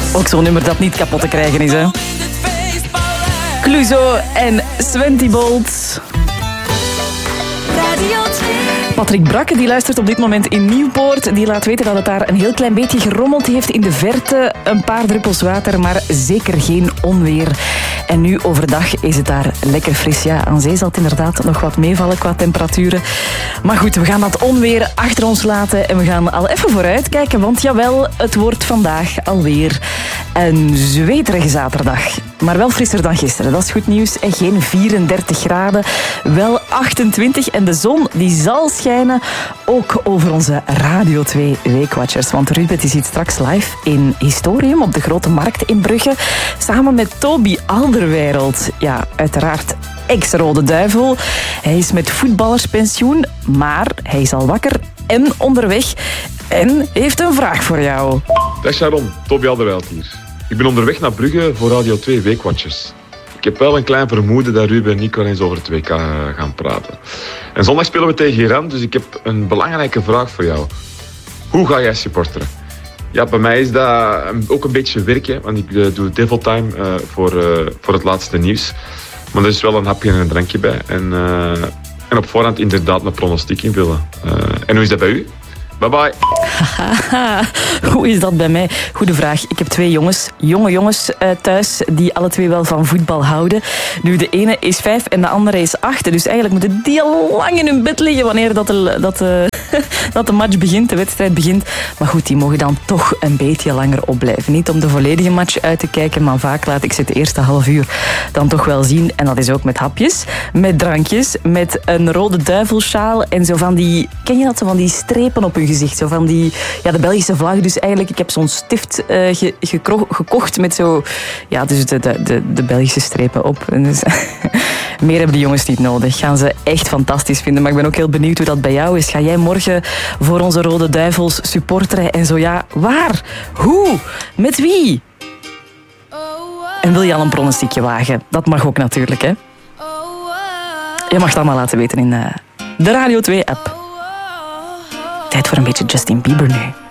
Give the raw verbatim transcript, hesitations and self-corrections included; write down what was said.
Ook zo'n nummer dat niet kapot te krijgen is, hè. Clouseau en Sventybolt. Patrick Brakke die luistert op dit moment in Nieuwpoort. Die laat weten dat het daar een heel klein beetje gerommeld heeft in de verte. Een paar druppels water, maar zeker geen onweer. En nu overdag is het daar lekker fris. Ja, aan zee zal het inderdaad nog wat meevallen qua temperaturen. Maar goed, we gaan dat onweer achter ons laten. En we gaan al even vooruit kijken. Want jawel, het wordt vandaag alweer een zweterige zaterdag. Maar wel frisser dan gisteren, dat is goed nieuws. En geen vierendertig graden, wel achtentwintig. En de zon die zal schijnen, ook over onze Radio twee Weekwatchers. Want Ruben die zit straks live in Historium op de Grote Markt in Brugge. Samen met Toby Alderweireld. Ja, uiteraard ex-Rode Duivel. Hij is met voetballerspensioen, maar hij is al wakker en onderweg. En heeft een vraag voor jou. Dag Sharon, Toby Alderweireld hier. Ik ben onderweg naar Brugge voor Radio twee Weekwatchers. Ik heb wel een klein vermoeden dat Ruben en ik wel eens over het W K gaan praten. En zondag spelen we tegen Iran, dus ik heb een belangrijke vraag voor jou. Hoe ga jij supporteren? Ja, bij mij is dat ook een beetje werk, want ik uh, doe Devil Time uh, voor, uh, voor het laatste nieuws. Maar er is wel een hapje en een drankje bij. En, uh, en op voorhand inderdaad een pronostiek invullen. Uh, en hoe is dat bij u? Bye bye. Hoe is dat bij mij? Goeie vraag. Ik heb twee jongens, jonge jongens uh, thuis, die alle twee wel van voetbal houden. Nu, de ene is vijf en de andere is acht. Dus eigenlijk moeten die al lang in hun bed liggen wanneer dat de, dat de, dat de match begint, de wedstrijd begint. Maar goed, die mogen dan toch een beetje langer opblijven. Niet om de volledige match uit te kijken, maar vaak laat ik ze het eerste half uur dan toch wel zien. En dat is ook met hapjes, met drankjes, met een Rode Duivelsjaal en zo van die, ken je dat, zo van die strepen op hun gezicht, zo van die, ja, de Belgische vlag. Dus eigenlijk, ik heb zo'n stift uh, ge, gekro- gekocht met zo, ja, dus de, de, de, de Belgische strepen op. En dus, meer hebben de jongens niet nodig. Gaan ze echt fantastisch vinden. Maar ik ben ook heel benieuwd hoe dat bij jou is. Ga jij morgen voor onze Rode Duivels supporteren? En zo ja, waar? Hoe? Met wie? En wil je al een pronostiekje wagen? Dat mag ook natuurlijk, hè? Je mag het allemaal laten weten in uh, de Radio twee app. Tijd voor een beetje Justin Bieber nu.